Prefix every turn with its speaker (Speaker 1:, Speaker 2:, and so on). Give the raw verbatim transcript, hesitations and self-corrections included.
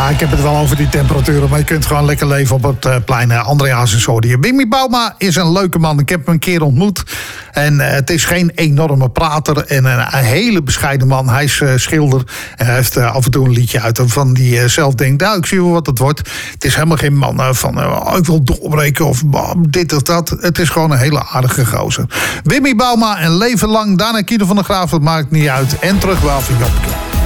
Speaker 1: ik heb het wel over die temperaturen, maar je kunt gewoon lekker leven op het uh, plein. Uh, André Hazes hoorde je. Wimmy Bouma is een leuke man. Ik heb hem een keer ontmoet. En uh, het is geen enorme prater en een, een hele bescheiden man. Hij is uh, schilder en hij heeft uh, af en toe een liedje uit van die uh, zelf denkt, nou, ik zie wel wat het wordt. Het is helemaal geen man uh, van, uh, oh, ik wil doorbreken of uh, dit of dat. Het is gewoon een hele aardige gozer. Wimmy Bouma en leven lang. Daarna Kiedo van der Graaf, dat maakt niet uit. En terug wel van Jopke.